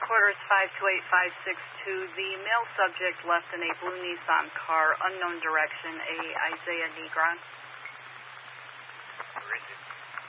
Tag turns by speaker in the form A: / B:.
A: headquarters 528-562. The male subject left in a blue Nissan car, unknown direction, a Isaiah Negron.
B: Where is it?